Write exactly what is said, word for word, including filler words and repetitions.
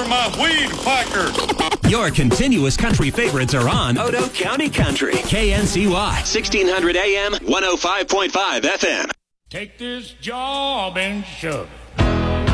my weed whacker. Your continuous country favorites are on Odo County Country, K N C Y, sixteen hundred A M, one oh five point five F M. Take this job and shove it.